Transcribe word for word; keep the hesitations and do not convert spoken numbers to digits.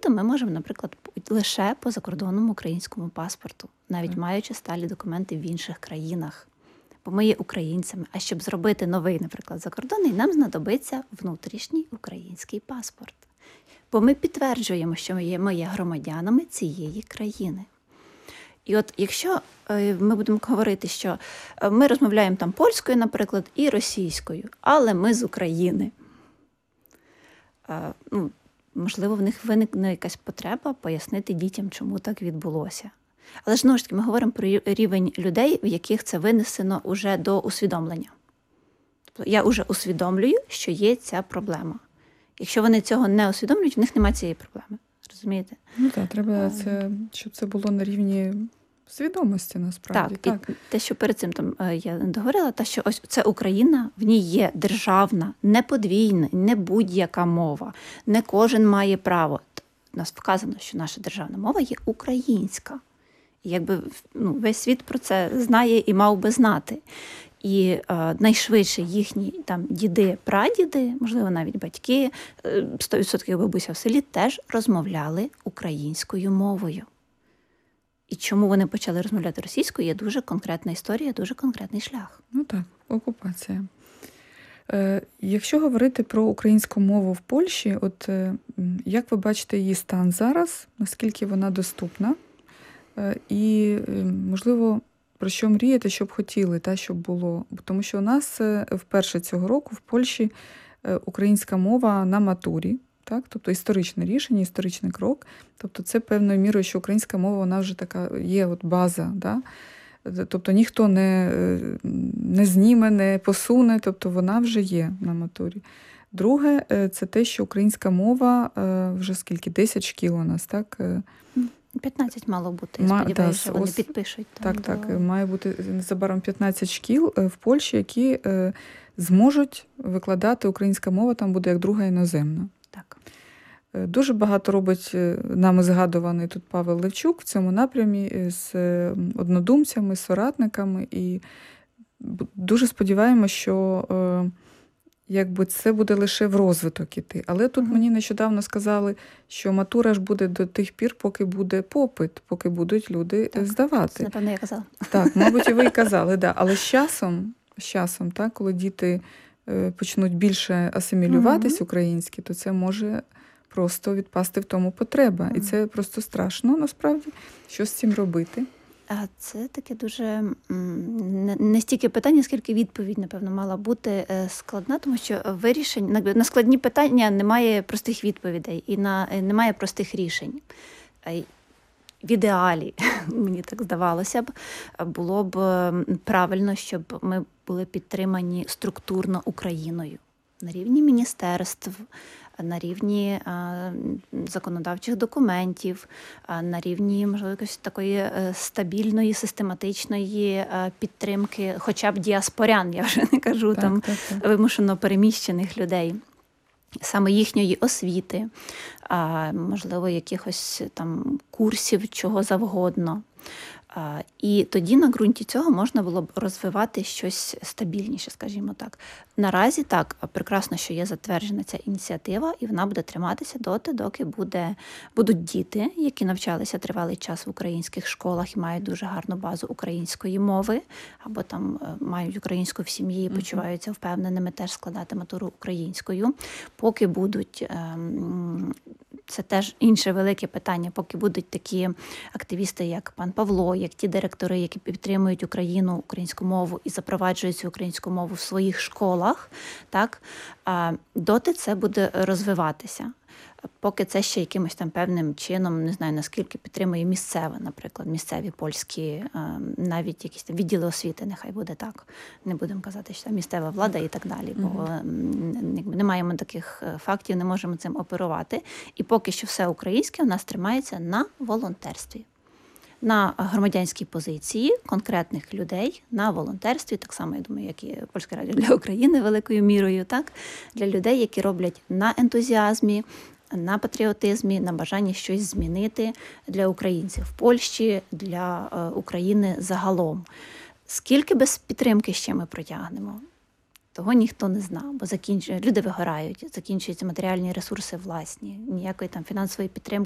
виїзду ми можемо, наприклад, лише по закордонному українському паспорту, навіть так. маючи сталі документи в інших країнах. Бо ми є українцями. А щоб зробити новий, наприклад, закордонний, нам знадобиться внутрішній український паспорт. Бо ми підтверджуємо, що ми є, ми є громадянами цієї країни. І от якщо ми будемо говорити, що ми розмовляємо там польською, наприклад, і російською, але ми з України, ну, можливо, в них виникне якась потреба пояснити дітям, чому так відбулося. Але ж, знову ж таки, ми говоримо про рівень людей, в яких це винесено уже до усвідомлення. Тобто я вже усвідомлюю, що є ця проблема. Якщо вони цього не усвідомлюють, в них немає цієї проблеми. Розумієте? Ну так, треба, це, щоб це було на рівні свідомості, насправді. Так, так. І те, що перед цим там я договорила, те, що ось це Україна, в ній є державна, не подвійна, не будь-яка мова. Не кожен має право. У нас вказано, що наша державна мова є українська. І якби ну, весь світ про це знає і мав би знати. І е, найшвидше їхні там діди, прадіди, можливо, навіть батьки, сто відсотків бабуся в селі теж розмовляли українською мовою. І чому вони почали розмовляти російською, є дуже конкретна історія, дуже конкретний шлях. Ну так, окупація. Е, якщо говорити про українську мову в Польщі, от е, як ви бачите її стан зараз, наскільки вона доступна? Е, і, е, можливо, про що мрієте, що б хотіли, та, щоб було? Тому що у нас е, вперше цього року в Польщі е, українська мова на матурі. Так? Тобто історичне рішення, історичний крок. Тобто це певною мірою, що українська мова, вона вже така є от база. Да? Тобто ніхто не, не зніме, не посуне, тобто вона вже є на матурі. Друге, це те, що українська мова вже скільки, десять шкіл у нас, так? п'ятнадцять мало бути, я сподіваюся, що вони підпишуть. Так, до... так, має бути незабаром п'ятнадцять шкіл в Польщі, які зможуть викладати українська мова, там буде як друга іноземна. Так. Дуже багато робить нами згадуваний тут Павел Левчук в цьому напрямі з однодумцями, з соратниками. І дуже сподіваємося, що якби це буде лише в розвиток іти. Але тут угу. мені нещодавно сказали, що матура ж буде до тих пір, поки буде попит, поки будуть люди так. здавати. Це, напевно, я казала. Так, мабуть, і ви і казали, да. Але з часом, з часом, так, коли діти почнуть більше асимілюватись угу. українські, то це може просто відпасти в тому потреба. Угу. І це просто страшно, насправді, що з цим робити. А це таке дуже не стільки питання, скільки відповідь, напевно, мала бути складна, тому що вирішень, на складні питання немає простих відповідей і на, немає простих рішень. В ідеалі, мені так здавалося б, було б правильно, щоб ми були підтримані структурно Україною на рівні міністерств, на рівні а, законодавчих документів, а, на рівні, можливо, якоїсь такої а, стабільної, систематичної а, підтримки, хоча б діаспорян, я вже не кажу, так, там так, так. вимушено переміщених людей. Саме їхньої освіти, а, можливо, якихось там курсів, чого завгодно. А, і тоді на ґрунті цього можна було б розвивати щось стабільніше, скажімо так. Наразі так, прекрасно, що є затверджена ця ініціатива, і вона буде триматися доти, доки буде, будуть діти, які навчалися тривалий час в українських школах і мають дуже гарну базу української мови, або там мають українську в сім'ї і почуваються впевненими теж складати матуру українською. Поки будуть... Ем, це теж інше велике питання, поки будуть такі активісти, як пан Павло, як ті директори, які підтримують Україну, українську мову і запроваджують цю українську мову в своїх школах, так, доти це буде розвиватися. Поки це ще якимось там певним чином, не знаю, наскільки підтримує місцеве, наприклад, місцеві польські, навіть якісь там відділи освіти, нехай буде так. Не будемо казати, що там місцева влада і так далі, бо mm-hmm. не маємо таких фактів, не можемо цим оперувати. І поки що все українське у нас тримається на волонтерстві. На громадянській позиції конкретних людей, на волонтерстві, так само, я думаю, як і Польське радіо для України великою мірою, так, для людей, які роблять на ентузіазмі, на патріотизмі, на бажанні щось змінити для українців в Польщі, для е, України загалом. Скільки без підтримки ще ми протягнемо? Того ніхто не знав, бо закінчує, люди вигорають, закінчуються матеріальні ресурси власні, ніякої там фінансової підтримки